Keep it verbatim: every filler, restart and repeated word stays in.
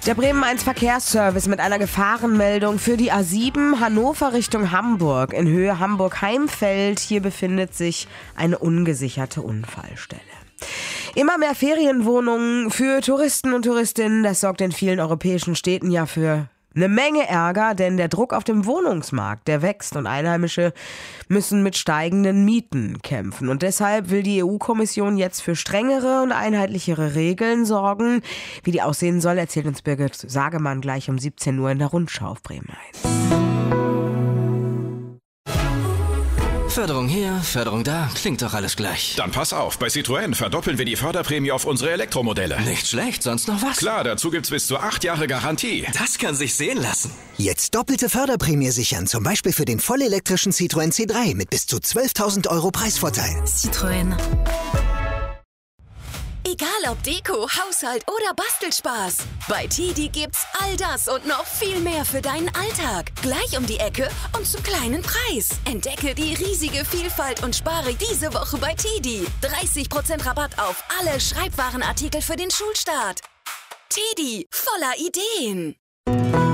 Der Bremen eins Verkehrsservice mit einer Gefahrenmeldung für die A sieben Hannover Richtung Hamburg in Höhe Hamburg-Heimfeld. Hier befindet sich eine ungesicherte Unfallstelle. Immer mehr Ferienwohnungen für Touristen und Touristinnen, das sorgt in vielen europäischen Städten ja für eine Menge Ärger, denn der Druck auf dem Wohnungsmarkt, der wächst und Einheimische müssen mit steigenden Mieten kämpfen. Und deshalb will die E U-Kommission jetzt für strengere und einheitlichere Regeln sorgen. Wie die aussehen soll, erzählt uns Birgit Sagemann gleich um siebzehn Uhr in der Rundschau auf Bremen eins. Förderung hier, Förderung da, klingt doch alles gleich. Dann pass auf, bei Citroën verdoppeln wir die Förderprämie auf unsere Elektromodelle. Nicht schlecht, sonst noch was? Klar, dazu gibt's bis zu acht Jahre Garantie. Das kann sich sehen lassen. Jetzt doppelte Förderprämie sichern, zum Beispiel für den vollelektrischen Citroën C drei mit bis zu zwölftausend Euro Preisvorteil. Citroën. Egal ob Deko, Haushalt oder Bastelspaß. Bei Tidi gibt's all das und noch viel mehr für deinen Alltag. Gleich um die Ecke und zum kleinen Preis. Entdecke die riesige Vielfalt und spare diese Woche bei Tidi. dreißig Prozent Rabatt auf alle Schreibwarenartikel für den Schulstart. Tidi, voller Ideen.